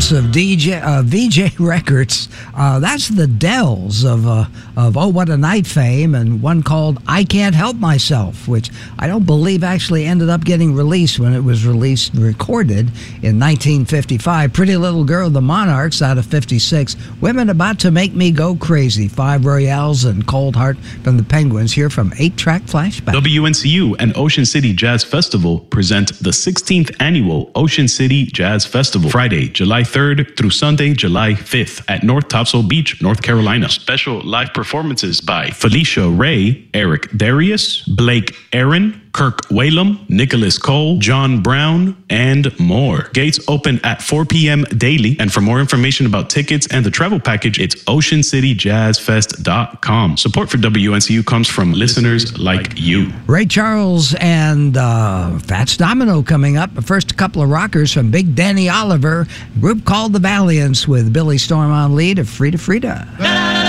Prince of VJ Records. That's the Dells of Oh What a Night fame, and one called I Can't Help Myself, which I don't believe actually ended up getting released when it was recorded in 1955. Pretty Little Girl, the Monarchs out of 56. Women About to Make Me Go Crazy. Five Royales and Cold Heart from the Penguins here from 8-Track Flashback. WNCU and Ocean City Jazz Festival present the 16th annual Ocean City Jazz Festival, Friday, July 3rd through Sunday, July 5th at North Topsail Beach, North Carolina. Special live performances by Felicia Ray, Eric Darius, Blake Aaron, Kirk Whalum, Nicholas Cole, John Brown, and more. Gates open at 4 p.m. daily. And for more information about tickets and the travel package, it's oceancityjazzfest.com. Support for WNCU comes from listeners like you. Ray Charles and Fats Domino coming up. But first, a couple of rockers from Big Danny Oliver, a group called the Valiants with Billy Storm on lead of Frida Frida.